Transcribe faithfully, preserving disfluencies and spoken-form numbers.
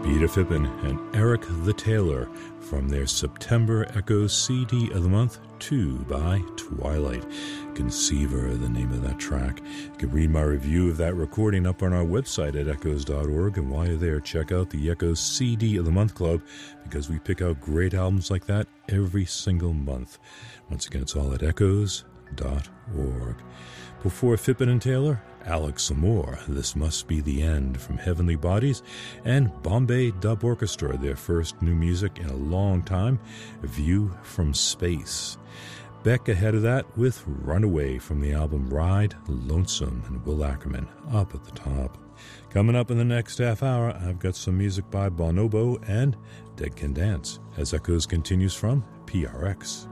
Peter Phippen and Eric the Tailor from their September Echoes C D of the Month, Two by Twilight. Conceiver, the name of that track. You can read my review of that recording up on our website at echoes dot org, and while you're there, check out the Echoes C D of the Month Club, because we pick out great albums like that every single month. Once again, it's all at echoes dot org. Before Phippen and Taylor, Alex Moore, This Must Be the End from Heavenly Bodies, and Bombay Dub Orchestra, their first new music in a long time, View from Space. Beck ahead of that with Runaway from the album Ride, Lonesome, and Will Ackerman up at the top. Coming up in the next half hour, I've got some music by Bonobo and Dead Can Dance, as Echoes continues from P R X.